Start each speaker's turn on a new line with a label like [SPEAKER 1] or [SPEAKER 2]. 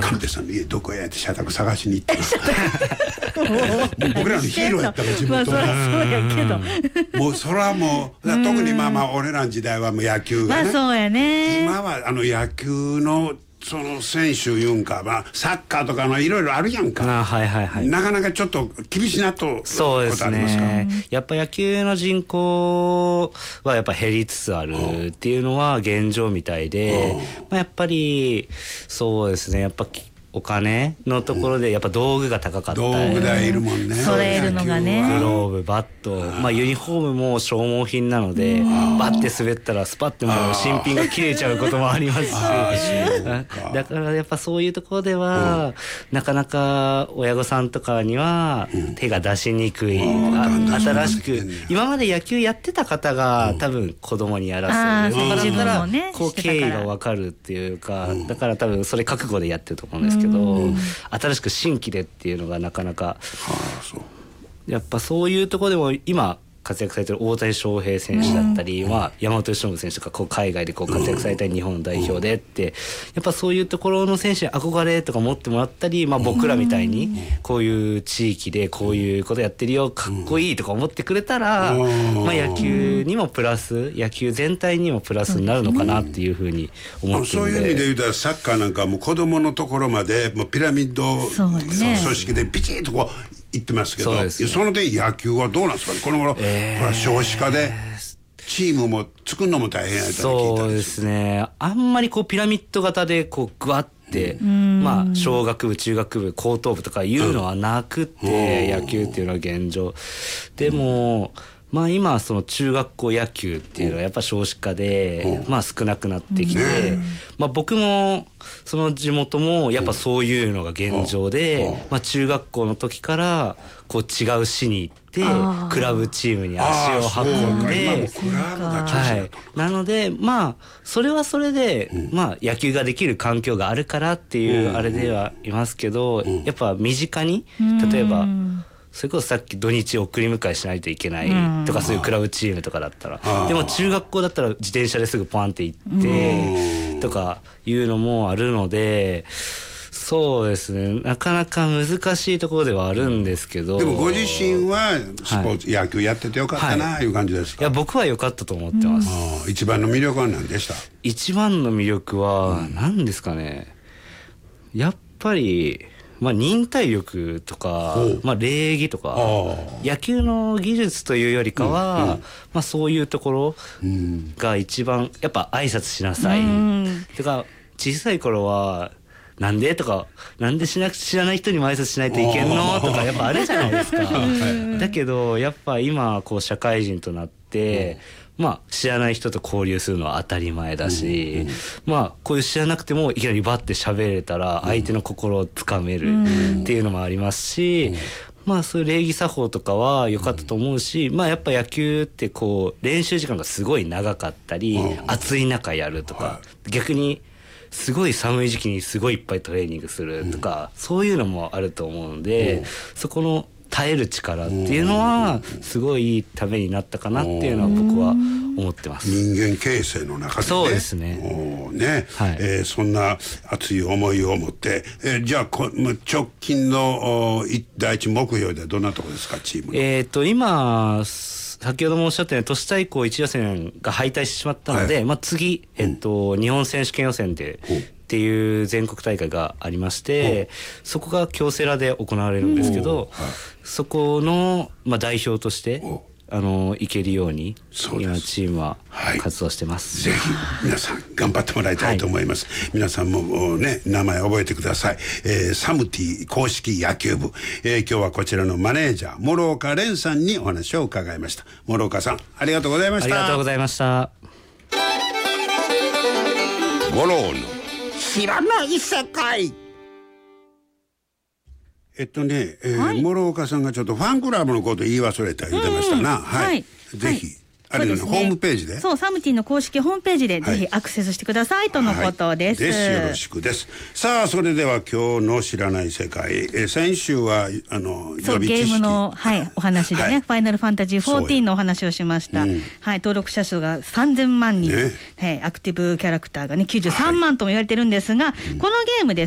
[SPEAKER 1] 上手さんの家どこやって社宅探しに行って僕らのヒーローやったら自分と、
[SPEAKER 2] まあ、そうやけど
[SPEAKER 1] もうそれはもう特にまあまあ俺らの時代はもう野球がね、
[SPEAKER 2] まあそうやね。
[SPEAKER 1] 今は野球のその選手いうんか、まあ、サッカーとかいろいろあるやんか。
[SPEAKER 3] はいはいはい。
[SPEAKER 1] なかなかちょっと厳しいなと
[SPEAKER 3] そうですね。やっぱ野球の人口はやっぱ減りつつあるっていうのは現状みたいで、まあ、やっぱりそうですね、やっぱお金のところでやっぱ道具が高かったり、
[SPEAKER 1] 道具代いるもんね、
[SPEAKER 2] 揃えるのがね、
[SPEAKER 3] グローブ、バット、まあユニフォームも消耗品なので、バッて滑ったらスパッてもう新品が切れちゃうこともありますし、だからやっぱそういうところでは、なかなか親御さんとかには手が出しにくい、新しく今まで野球やってた方が多分子供にやらせる、だからこう経緯が分かるっていうか、だから多分それ覚悟でやってると思うんですけど、新しく新規でっていうのがなかなか、やっぱそういうところでも今活躍されてる大谷翔平選手だったり、まあ、山本由伸選手とかこう海外でこう活躍されたり日本代表でってやっぱそういうところの選手に憧れとか持ってもらったり、まあ、僕らみたいにこういう地域でこういうことやってるよかっこいいとか思ってくれたら、まあ、野球にもプラス野球全体にもプラスになるのかなっていうふうに思ってるんで、
[SPEAKER 1] そういう意味で言うとサッカーなんかも子供のところまでもうピラミッド組織でビチッとこう言ってますけど、その点野球はどうなんですかね、この頃、ほら少子化でチームも作るのも大変やったと聞いたんです。
[SPEAKER 3] そうですね、あんまりこうピラミッド型でこうグワッて、まあ小学部中学部高等部とかいうのはなくて、野球っていうのは現状でも、まあ今その中学校野球っていうのはやっぱ少子化でまあ少なくなってきて、まあ僕もその地元もやっぱそういうのが現状で、まあ中学校の時からこう違う市に行ってクラブチームに足を運んで、はい、なのでまあそれはそれでまあ野球ができる環境があるからっていうあれではいますけど、やっぱ身近に例えばそれこそさっき土日送り迎えしないといけないとかそういうクラブチームとかだったら、でも中学校だったら自転車ですぐポンって行ってとかいうのもあるので、そうですね、なかなか難しいところではあるんですけど、
[SPEAKER 1] でもご自身はスポーツ、野球やっててよかったないう感じですか？
[SPEAKER 3] いや僕は良かったと思ってます。
[SPEAKER 1] 一番の魅力は何でした？一
[SPEAKER 3] 番の魅力は何ですかね、やっぱりまあ、忍耐力とか、まあ、礼儀とか野球の技術というよりかは、まあ、そういうところが一番やっぱ挨拶しなさい、てか小さい頃はなんでとかなんで知らない人にも挨拶しないといけんのとかやっぱあるじゃないですかだけどやっぱ今こう社会人となってまあ知らない人と交流するのは当たり前だし、まあこういう知らなくてもいきなりバッて喋れたら相手の心をつかめるっていうのもありますし、まあそういう礼儀作法とかは良かったと思うし、まあやっぱ野球ってこう練習時間がすごい長かったり、暑い中やるとか、逆にすごい寒い時期にすごいいっぱいトレーニングするとか、そういうのもあると思うので、そこの耐える力っていうのはすごいいいためになったかなっていうのは僕は思ってます。
[SPEAKER 1] 人間形成の中でね。
[SPEAKER 3] そうですね。
[SPEAKER 1] はい、そんな熱い思いを持って、じゃあ直近の第一目標ではどんなところですか、チームの。
[SPEAKER 3] 今先ほどもおっしゃったように都市対抗1予選が敗退してしまったので、まあ次、日本選手権予選でっていう全国大会がありまして、そこが京セラで行われるんですけど、そこの、まあ、代表として行けるように今チームは活動してます、
[SPEAKER 1] ぜひ皆さん頑張ってもらいたいと思います、皆さんもね名前覚えてください、サムティ公式野球部、今日はこちらのマネージャー諸岡蓮さんにお話を伺いました。諸岡さんありがとうございました。
[SPEAKER 3] ありがとうございました。
[SPEAKER 1] 五郎の知らない世界。諸岡さんがちょっとファンクラブのこと言い忘れた言ってましたな。ぜひあれね、ホームページで、
[SPEAKER 2] そうサムティの公式ホームページでぜひアクセスしてくださいとのことです。
[SPEAKER 1] よろしくです。さあそれでは今日の知らない世界、先週は予備知識、
[SPEAKER 2] ゲームの、お話でね、ファイナルファンタジー14のお話をしました。登録者数が3000万人、アクティブキャラクターがね93万とも言われてるんですが、このゲームです